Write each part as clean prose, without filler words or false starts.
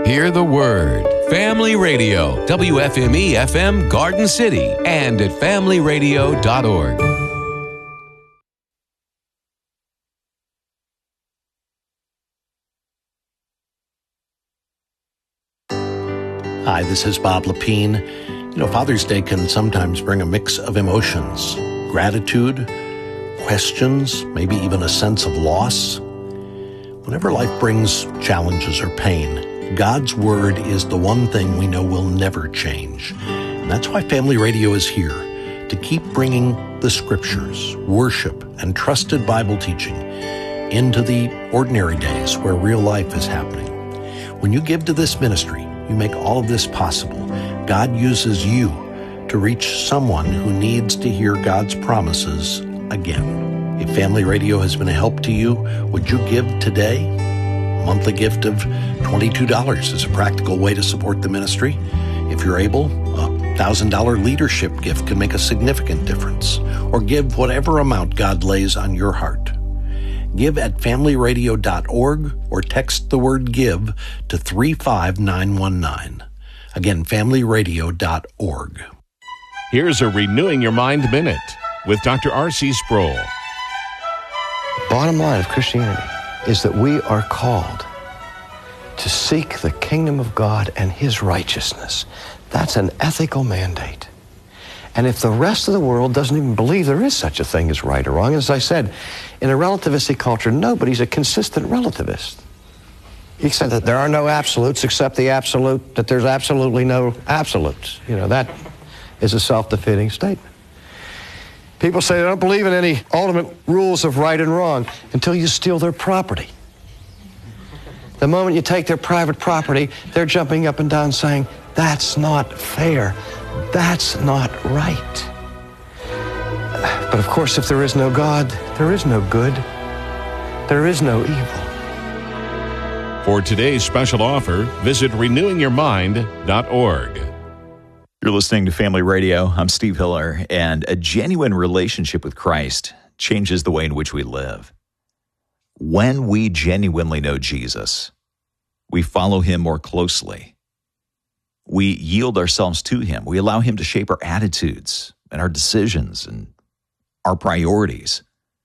Hear the Word. Family Radio, WFME-FM Garden City, and at familyradio.org. Hi, this is Bob Lepine. Father's Day can sometimes bring a mix of emotions, gratitude, questions, maybe even a sense of loss. Whenever life brings challenges or pain, God's Word is the one thing we know will never change. And that's why Family Radio is here, to keep bringing the Scriptures, worship, and trusted Bible teaching into the ordinary days where real life is happening. When you give to this ministry, you make all of this possible. God uses you to reach someone who needs to hear God's promises again. If Family Radio has been a help to you, would you give today? A monthly gift of $22 is a practical way to support the ministry. If you're able, a $1,000 leadership gift can make a significant difference. Or give whatever amount God lays on your heart. Give at familyradio.org or text the word GIVE to 35919. Again, familyradio.org. Here's a Renewing Your Mind Minute with Dr. R.C. Sproul. Bottom line of Christianity is that we are called to seek the kingdom of God and His righteousness. That's an ethical mandate. And if the rest of the world doesn't even believe there is such a thing as right or wrong, as I said, in a relativistic culture, nobody's a consistent relativist. He said that there are no absolutes except the absolute, that there's absolutely no absolutes. That is a self-defeating statement. People say they don't believe in any ultimate rules of right and wrong until you steal their property. The moment you take their private property, they're jumping up and down saying, that's not fair. That's not right. But of course, if there is no God, there is no good. There is no evil. For today's special offer, visit renewingyourmind.org. You're listening to Family Radio. I'm Steve Hiller, and a genuine relationship with Christ changes the way in which we live. When we genuinely know Jesus, we follow Him more closely. We yield ourselves to Him. We allow Him to shape our attitudes and our decisions and our priorities.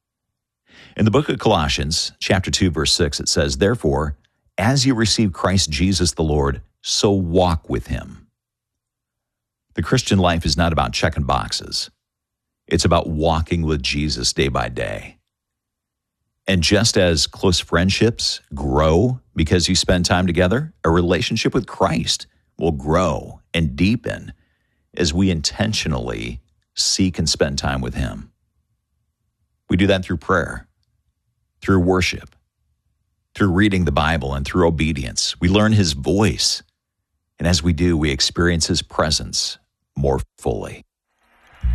In the book of Colossians, chapter 2, verse 6, it says, "Therefore, as you receive Christ Jesus the Lord, so walk with Him." The Christian life is not about checking boxes. It's about walking with Jesus day by day. And just as close friendships grow because you spend time together, a relationship with Christ will grow and deepen as we intentionally seek and spend time with Him. We do that through prayer, through worship, through reading the Bible, and through obedience. We learn His voice. And as we do, we experience His presence more fully.